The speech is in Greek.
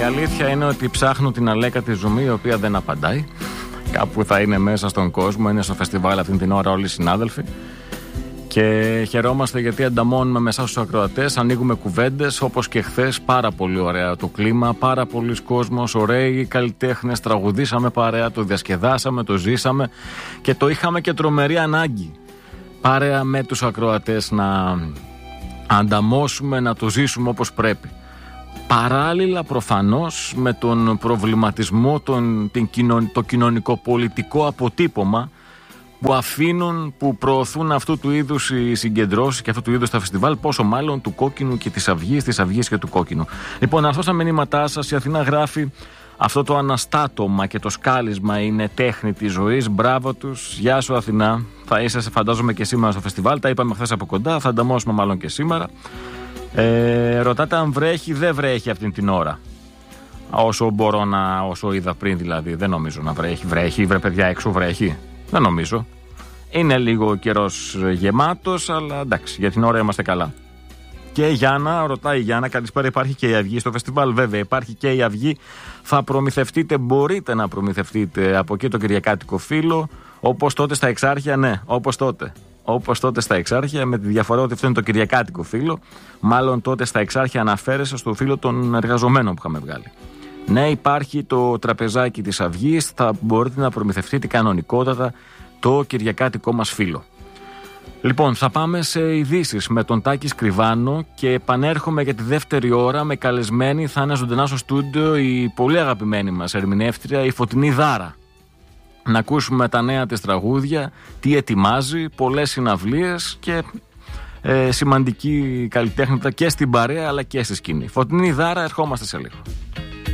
Η αλήθεια είναι ότι ψάχνω την αλέκατη ζουμί, η οποία δεν απαντάει. Κάπου θα είναι μέσα στον κόσμο, είναι στο φεστιβάλ αυτή την ώρα όλοι οι συνάδελφοι. Και χαιρόμαστε γιατί ανταμώνουμε μέσα στους ακροατές, ανοίγουμε κουβέντες, όπως και χθες. Πάρα πολύ ωραία το κλίμα, πάρα πολλοί κόσμος, ωραίοι καλλιτέχνες, τραγουδήσαμε παρέα, το διασκεδάσαμε, το ζήσαμε και το είχαμε και τρομερή ανάγκη παρέα με τους ακροατές να ανταμώσουμε, να το ζήσουμε όπως πρέπει. Παράλληλα προφανώς με τον προβληματισμό, το κοινωνικό-πολιτικό αποτύπωμα που αφήνουν, που προωθούν αυτού του είδους οι συγκεντρώσεις και αυτού του είδους τα φεστιβάλ, πόσο μάλλον του κόκκινου και της αυγής και του κόκκινου. Λοιπόν, αυτό στα μηνύματά σας, η Αθηνά γράφει: αυτό το αναστάτωμα και το σκάλισμα είναι τέχνη της ζωής. Μπράβο τους. Γεια σου Αθηνά. Θα είσαι, φαντάζομαι, και σήμερα στο φεστιβάλ. Τα είπαμε χθες από κοντά. Θα ανταμώσουμε μάλλον και σήμερα. Ρωτάτε αν βρέχει. Δεν βρέχει αυτή την ώρα. Όσο είδα πριν δηλαδή. Δεν νομίζω να βρέχει. Βρέχει, βρε παιδιά, έξω βρέχει. Δεν νομίζω. Είναι λίγο ο καιρός γεμάτος, αλλά εντάξει, για την ώρα είμαστε καλά. Και η Γιάννα, ρωτάει η Γιάννα, καλησπέρα, υπάρχει και η αυγή στο φεστιβάλ? Βέβαια, υπάρχει και η αυγή. Θα προμηθευτείτε, μπορείτε να προμηθευτείτε από εκεί το κυριακάτικο φύλλο, όπως τότε στα Εξάρχεια, ναι, όπως τότε στα Εξάρχεια, με τη διαφορά ότι αυτό είναι το κυριακάτικο φύλλο. Μάλλον τότε στα Εξάρχεια αναφέρεσαι στο φύλλο των εργαζομένων που είχαμε βγάλει. Ναι, υπάρχει το τραπεζάκι της αυγής, θα μπορείτε να προμηθευτείτε κανονικότατα το κυριακάτικό μας φύλλο. Λοιπόν, θα πάμε σε ειδήσεις με τον Τάκη Σκριβάνο και επανέρχομαι για τη δεύτερη ώρα με καλεσμένη. Θα είναι ζωντανά στο στούντιο η πολύ αγαπημένη μας ερμηνεύτρια, η Φωτεινή Δάρα. Να ακούσουμε τα νέα της τραγούδια, τι ετοιμάζει, πολλές συναυλίες και σημαντική καλλιτέχνητα και στην παρέα αλλά και στη σκηνή. Φωτεινή Δάρα, ερχόμαστε σε λίγο.